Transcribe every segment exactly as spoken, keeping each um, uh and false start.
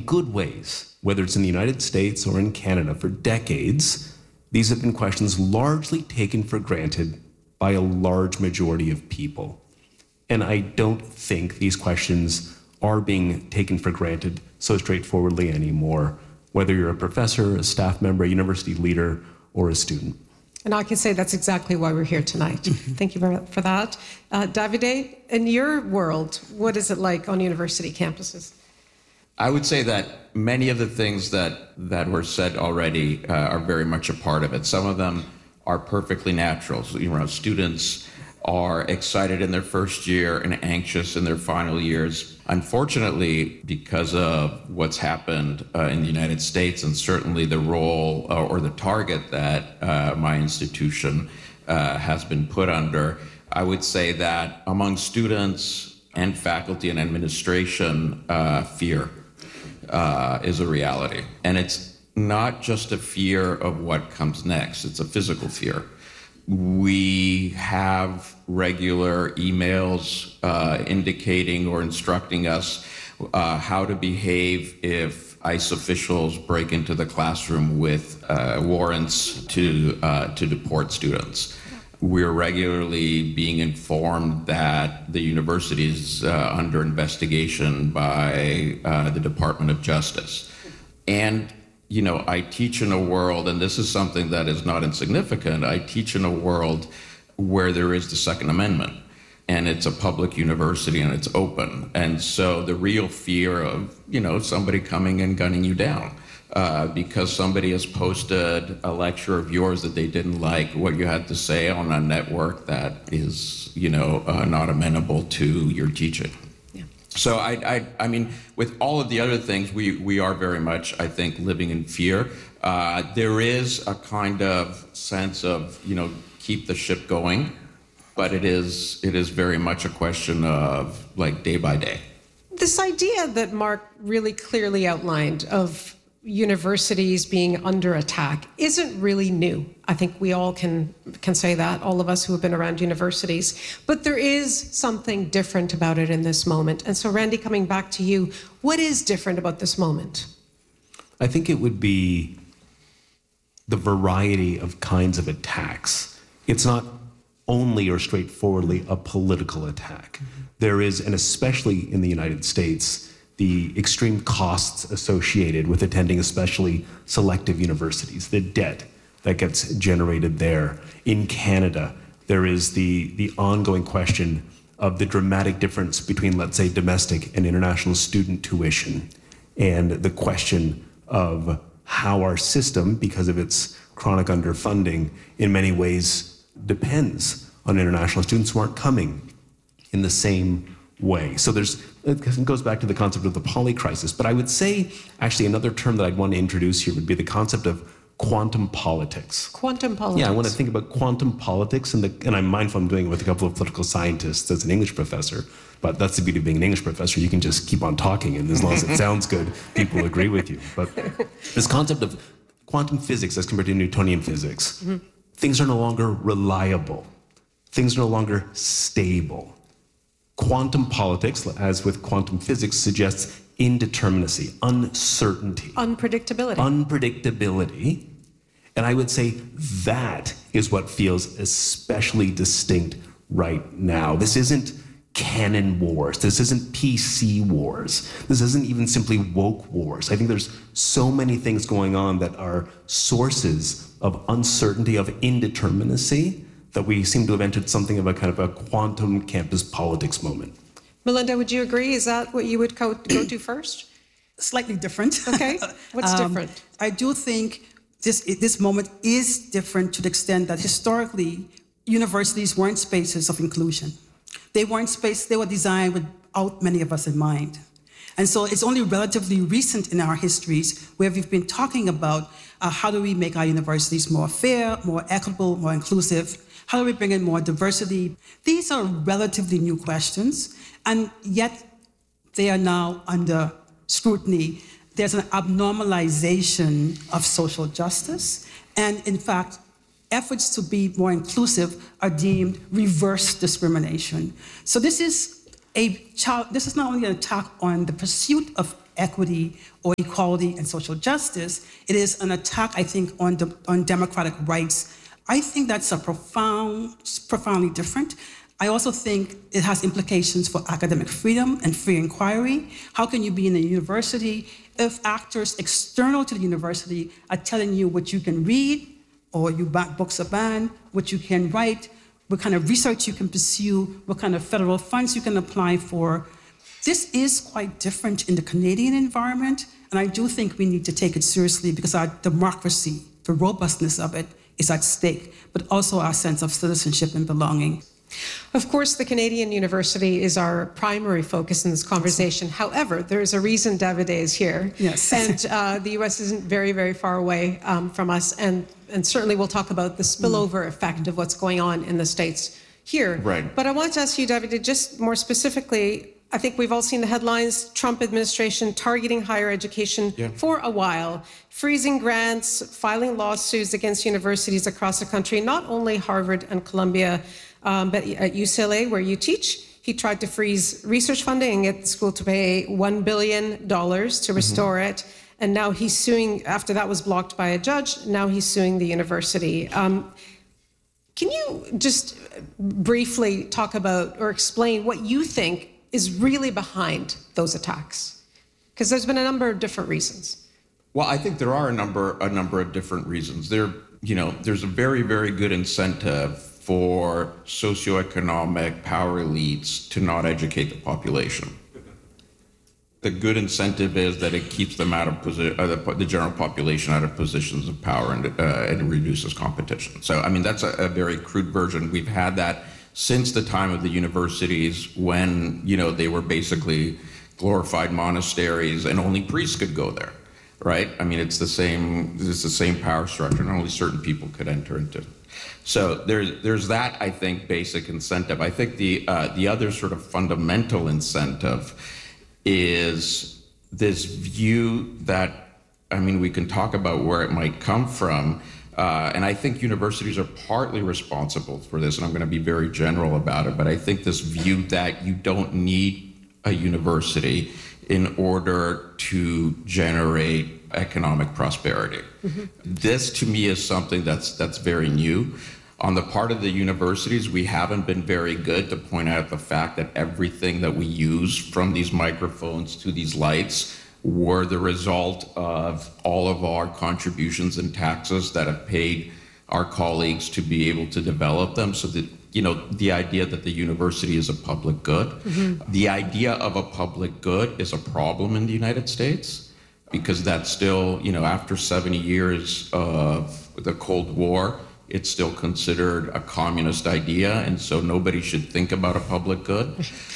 in good ways, whether it's in the United States or in Canada, for decades, these have been questions largely taken for granted by a large majority of people. And I don't think these questions are being taken for granted so straightforwardly anymore, whether you're a professor, a staff member, a university leader, or a student. And I can say that's exactly why we're here tonight. Thank you for that. Uh, Davide, in your world, what is it like on university campuses? I would say that many of the things that, that were said already uh, are very much a part of it. Some of them are perfectly natural. So, you know, students are excited in their first year and anxious in their final years. Unfortunately, because of what's happened uh, in the United States, and certainly the role uh, or the target that uh, my institution uh, has been put under, I would say that among students and faculty and administration, uh, fear uh, is a reality. And it's not just a fear of what comes next, it's a physical fear. We have regular emails uh, indicating or instructing us uh, how to behave if ICE officials break into the classroom with uh, warrants to uh, to deport students. We're regularly being informed that the university is uh, under investigation by uh, the Department of Justice. And you know, I teach in a world, and this is something that is not insignificant, I teach in a world where there is the Second Amendment, and it's a public university and it's open. And so the real fear of, you know, somebody coming and gunning you down uh, because somebody has posted a lecture of yours that they didn't like what you had to say on a network that is, you know, uh, not amenable to your teaching. So I, I, I mean, with all of the other things, we, we are very much, I think, living in fear. Uh, there is a kind of sense of, you know, keep the ship going, but it is it is very much a question of like day by day. This idea that Mark really clearly outlined of universities being under attack isn't really new. I think we all can can say that, all of us who have been around universities. But there is something different about it in this moment. And so, Randy, coming back to you, what is different about this moment? I think it would be the variety of kinds of attacks. It's not only or straightforwardly a political attack. Mm-hmm. There is, and especially in the United States, the extreme costs associated with attending especially selective universities, the debt that gets generated there. In Canada, there is the, the ongoing question of the dramatic difference between, let's say, domestic and international student tuition, and the question of how our system, because of its chronic underfunding, in many ways depends on international students who aren't coming in the same way. So there's, it goes back to the concept of the poly crisis, but I would say actually another term that I'd want to introduce here would be the concept of quantum politics. Quantum politics. Yeah, I want to think about quantum politics, and, the, and I'm mindful I'm doing it with a couple of political scientists as an English professor, but that's the beauty of being an English professor. You can just keep on talking, and as long as it sounds good, people agree with you. But this concept of quantum physics as compared to Newtonian physics, mm-hmm. things are no longer reliable. Things are no longer stable. Quantum politics, as with quantum physics, suggests indeterminacy, uncertainty. Unpredictability. Unpredictability. And I would say that is what feels especially distinct right now. This isn't canon wars. This isn't P C wars. This isn't even simply woke wars. I think there's so many things going on that are sources of uncertainty, of indeterminacy, that we seem to have entered something of a kind of a quantum campus politics moment. Melinda, would you agree? Is that what you would go, go to first? Slightly different. Okay, what's um, different? I do think this, this moment is different to the extent that historically, universities weren't spaces of inclusion. They weren't spaces, they were designed without many of us in mind. And so it's only relatively recent in our histories where we've been talking about uh, how do we make our universities more fair, more equitable, more inclusive. How do we bring in more diversity? These are relatively new questions, and yet they are now under scrutiny. There's an abnormalization of social justice, and in fact, efforts to be more inclusive are deemed reverse discrimination. So this is a child, this is not only an attack on the pursuit of equity or equality and social justice. It is an attack, I think, on, the, on democratic rights. I think that's a profound, profoundly different. I also think it has implications for academic freedom and free inquiry. How can you be in a university if actors external to the university are telling you what you can read, or you back books are banned, what you can write, what kind of research you can pursue, what kind of federal funds you can apply for? This is quite different in the Canadian environment, and I do think we need to take it seriously because our democracy, the robustness of it, is at stake, but also our sense of citizenship and belonging. Of course, the Canadian University is our primary focus in this conversation. However, there is a reason Davide is here. Yes. And uh, the U S isn't very, very far away um, from us. And, and certainly we'll talk about the spillover mm. effect of what's going on in the States here. Right. But I want to ask you, Davide, just more specifically, I think we've all seen the headlines, Trump administration targeting higher education yeah. for a while, freezing grants, filing lawsuits against universities across the country, not only Harvard and Columbia, Um, but at U C L A, where you teach, he tried to freeze research funding and get the school to pay one billion dollars to restore mm-hmm. it. And now he's suing, after that was blocked by a judge, now he's suing the university. Um, can you just briefly talk about or explain what you think is really behind those attacks? Because there's been a number of different reasons. Well, I think there are a number, a number of different reasons. There, you know, there's a very, very good incentive for socioeconomic power elites to not educate the population. The good incentive is that it keeps them out of posi- uh, the, the general population out of positions of power, and, uh, and it reduces competition. So, I mean, that's a, a very crude version. We've had that since the time of the universities, when, you know, they were basically glorified monasteries and only priests could go there, right? I mean, it's the same, it's the same power structure, and only certain people could enter into it. So there's there's that, I think, basic incentive. I think the uh, the other sort of fundamental incentive is this view that, I mean, we can talk about where it might come from, uh, and I think universities are partly responsible for this, and I'm going to be very general about it, but I think this view that you don't need a university in order to generate economic prosperity. Mm-hmm. This, to me, is something that's that's very new. On the part of the universities, we haven't been very good to point out the fact that everything that we use, from these microphones to these lights, were the result of all of our contributions and taxes that have paid our colleagues to be able to develop them. So that, you know, the idea that the university is a public good, mm-hmm. the idea of a public good is a problem in the United States, because that's still, you know, after seventy years of the Cold War, it's still considered a communist idea, and so nobody should think about a public good.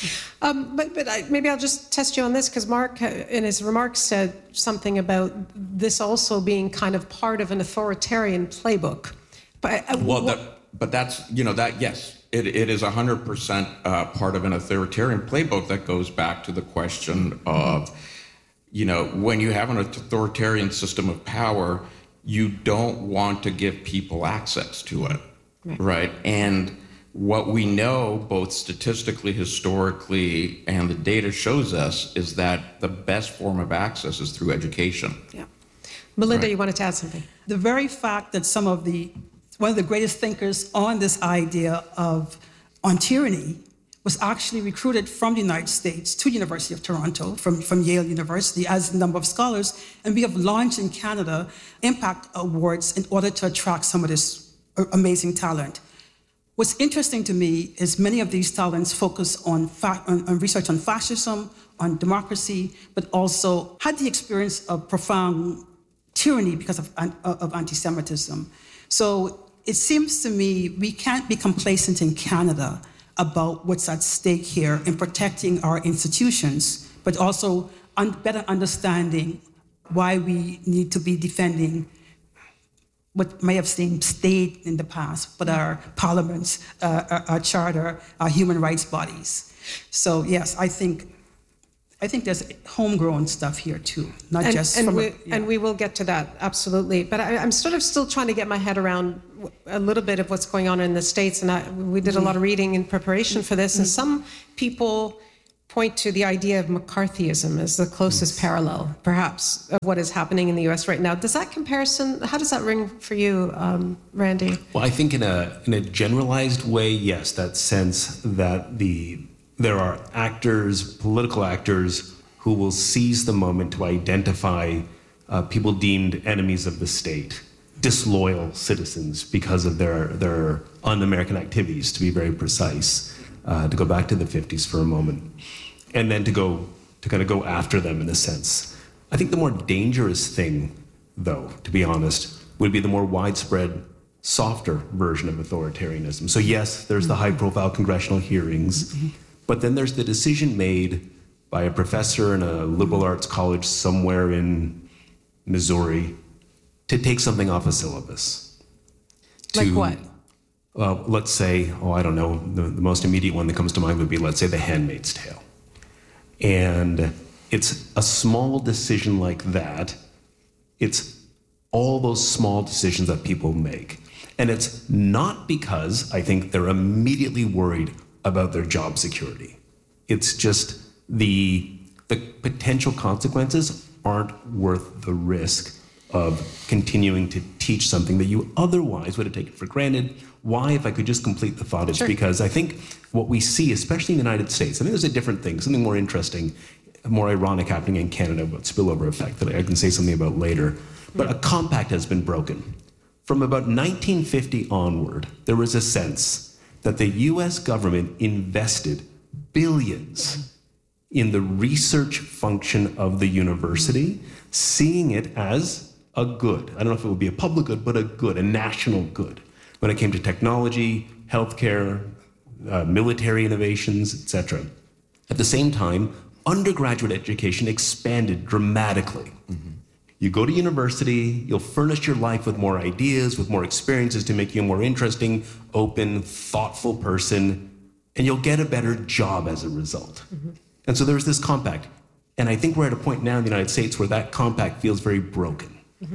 Um, but but I, maybe I'll just test you on this, because Mark, in his remarks, said something about this also being kind of part of an authoritarian playbook. But uh, well, that, but that's, you know, that, yes, it, it is one hundred percent uh, part of an authoritarian playbook that goes back to the question of, you know, when you have an authoritarian system of power, you don't want to give people access to it, right? right? And what we know, both statistically, historically, and the data shows us, is that the best form of access is through education. Yeah. Melinda, right. You wanted to add something? The very fact that some of the, one of the greatest thinkers on this idea of, on tyranny, was actually recruited from the United States to University of Toronto, from, from Yale University, as a number of scholars. And we have launched in Canada Impact Awards in order to attract some of this amazing talent. What's interesting to me is many of these talents focus on, fa- on, on research on fascism, on democracy, but also had the experience of profound tyranny because of, of anti-Semitism. So it seems to me we can't be complacent in Canada about what's at stake here in protecting our institutions, but also un- better understanding why we need to be defending what may have seemed state in the past, but our parliaments, uh, our, our charter, our human rights bodies. So yes, I think I think there's homegrown stuff here too, not and, just and from we, a, yeah. And we will get to that, absolutely. But I, I'm sort of still trying to get my head around a little bit of what's going on in the States. And I, we did a lot of reading in preparation for this. And some people point to the idea of McCarthyism as the closest parallel, perhaps, of what is happening in the U S right now. Does that comparison, how does that ring for you, um, Randy? Well, I think in a in a generalized way, yes, that sense that the there are actors, political actors, who will seize the moment to identify uh, people deemed enemies of the state, disloyal citizens because of their their un-American activities, to be very precise. Uh, to go back to the fifties for a moment, and then to go to kind of go after them in a sense. I think the more dangerous thing, though, to be honest, would be the more widespread, softer version of authoritarianism. So yes, there's the high-profile congressional hearings, but then there's the decision made by a professor in a liberal arts college somewhere in Missouri to take something off a syllabus. Like To- what? Well, let's say, oh, I don't know, the, the most immediate one that comes to mind would be, let's say, The Handmaid's Tale. And it's a small decision like that. It's all those small decisions that people make. And it's not because I think they're immediately worried about their job security. It's just the, the potential consequences aren't worth the risk of continuing to teach something that you otherwise would have taken for granted. Why, if I could just complete the thought, it's Sure. because I think what we see, especially in the United States, I think there's a different thing, something more interesting, more ironic happening in Canada about spillover effect that I can say something about later. But a compact has been broken. From about nineteen fifty onward, there was a sense that the U S government invested billions in the research function of the university, seeing it as a good. I don't know if it would be a public good, but a good, a national good. When it came to technology, healthcare, uh, military innovations, et cetera. At the same time, undergraduate education expanded dramatically. Mm-hmm. You go to university, you'll furnish your life with more ideas, with more experiences to make you a more interesting, open, thoughtful person, and you'll get a better job as a result. Mm-hmm. And so there's this compact. And I think we're at a point now in the United States where that compact feels very broken. Mm-hmm.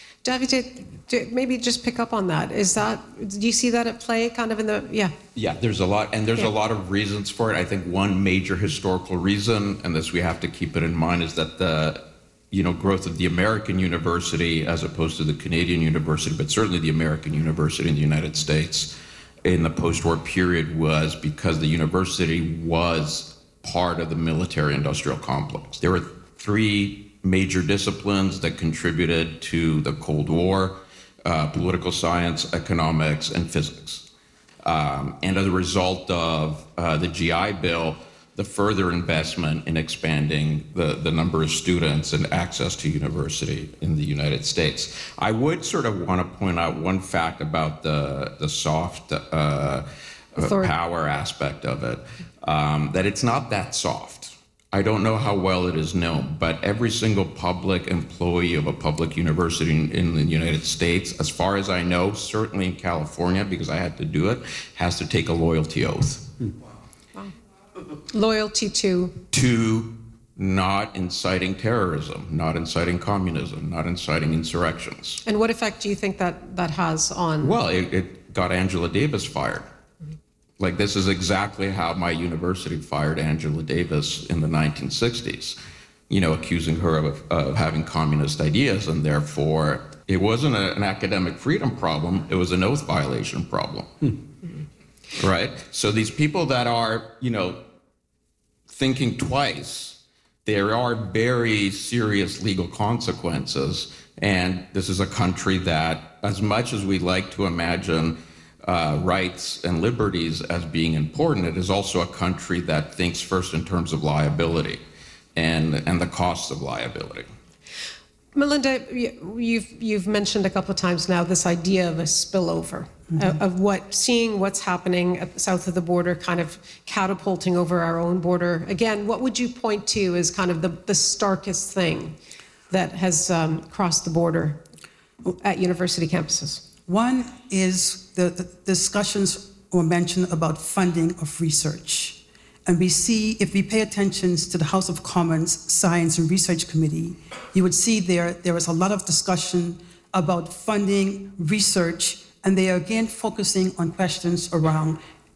David, maybe just pick up on that. Is that, do you see that at play kind of in the, yeah? Yeah, there's a lot, and there's Yeah. a lot of reasons for it. I think one major historical reason, and this we have to keep it in mind, is that the you know growth of the American university as opposed to the Canadian university, but certainly the American university in the United States in the post-war period was because the university was part of the military-industrial complex. There were three major disciplines that contributed to the Cold War: uh, political science, economics, and physics. Um, and as a result of uh, the G I Bill, the further investment in expanding the, the number of students and access to university in the United States. I would sort of want to point out one fact about the, the soft uh, Authority. power aspect of it, um, that it's not that soft. I don't know how well it is known, but every single public employee of a public university in, in the United States, as far as I know, certainly in California, because I had to do it, has to take a loyalty oath. Wow. Loyalty to? To not inciting terrorism, not inciting communism, not inciting insurrections. And what effect do you think that that has on? Well, it, it got Angela Davis fired. Like, this is exactly how my university fired Angela Davis in the nineteen sixties, you know, accusing her of, of having communist ideas, and therefore it wasn't a, an academic freedom problem, it was an oath violation problem. Hmm. Right? So these people that are, you know, thinking twice, there are very serious legal consequences, and this is a country that, as much as we like to imagine Uh, rights and liberties as being important, it is also a country that thinks first in terms of liability and and the costs of liability. Melinda, you've you've mentioned a couple of times now this idea of a spillover, mm-hmm. of, of what seeing what's happening at the south of the border, kind of catapulting over our own border. Again, what would you point to as kind of the, the starkest thing that has um, crossed the border at university campuses? One is the, the discussions were mentioned about funding of research. And we see, if we pay attention to the House of Commons Science and Research Committee, you would see there there was a lot of discussion about funding research, and they are again focusing on questions around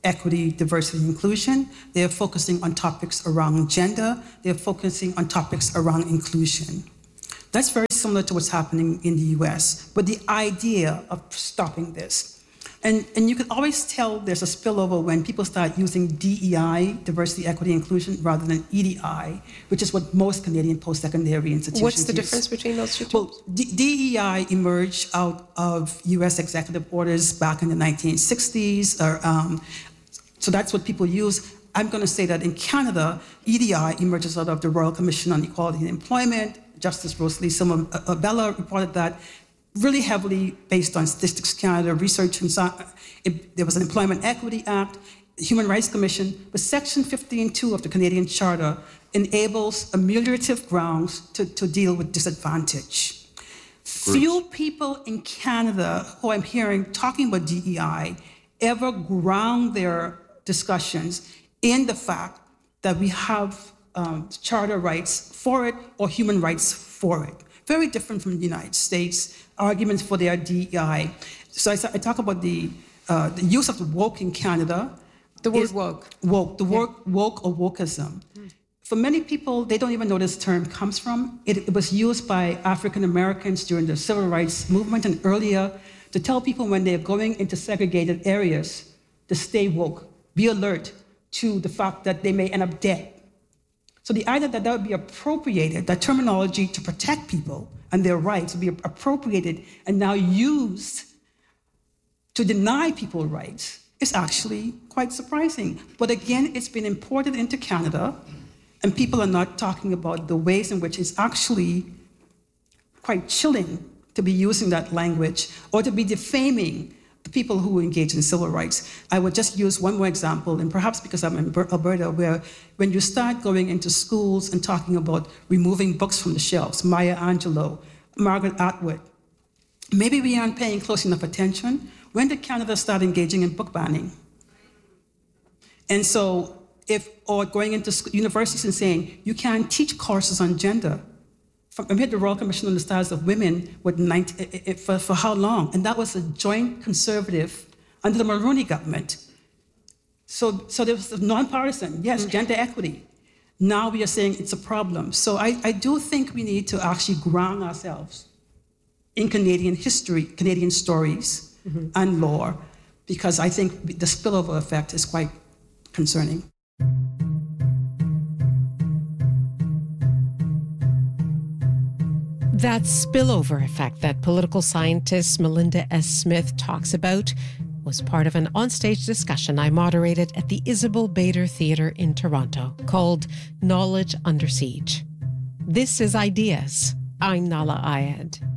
equity, diversity, and inclusion. They're focusing on topics around gender. They're focusing on topics around inclusion. That's very similar to what's happening in the U S, but the idea of stopping this. And, and you can always tell there's a spillover when people start using D E I, diversity, equity, inclusion, rather than E D I, which is what most Canadian post-secondary institutions What's the use. difference between those two terms? Well, D- DEI emerged out of U S executive orders back in the nineteen sixties. Or, um, so that's what people use. I'm going to say that in Canada, E D I emerges out of the Royal Commission on Equality and Employment. Justice Rosalie Simon-Abella reported that really heavily based on Statistics Canada research. And so, it, there was an Employment Equity Act, the Human Rights Commission, but Section fifteen two of the Canadian Charter enables ameliorative grounds to, to deal with disadvantage. Groups. Few people in Canada who I'm hearing talking about D E I ever ground their discussions in the fact that we have um, charter rights for it or human rights for it. Very different from the United States, arguments for their D E I. So I, I talk about the, uh, the use of the woke in Canada. The word woke. Woke, the Yeah. word woke or wokeism. Mm. For many people, they don't even know this term comes from. It, it was used by African Americans during the Civil Rights Movement and earlier to tell people when they're going into segregated areas to stay woke, be alert to the fact that they may end up dead. So the idea that that would be appropriated, that terminology to protect people and their rights would be appropriated and now used to deny people rights is actually quite surprising. But again, it's been imported into Canada, and people are not talking about the ways in which it's actually quite chilling to be using that language or to be defaming the people who engage in civil rights. I would just use one more example, and perhaps because I'm in Alberta, where when you start going into schools and talking about removing books from the shelves, Maya Angelou, Margaret Atwood, maybe we aren't paying close enough attention. When did Canada start engaging in book banning? And so, if, or going into universities and saying, you can't teach courses on gender. I'm here at the Royal Commission on the Status of Women with ninety, for, for how long? And that was a joint conservative under the Mulroney government. So, so there was nonpartisan, yes, mm-hmm. gender equity. Now we are saying it's a problem. So I, I do think we need to actually ground ourselves in Canadian history, Canadian stories, mm-hmm. and lore, because I think the spillover effect is quite concerning. That spillover effect that political scientist Melinda S. Smith talks about was part of an onstage discussion I moderated at the Isabel Bader Theatre in Toronto called Knowledge Under Siege. This is Ideas. I'm Nahlah Ayed.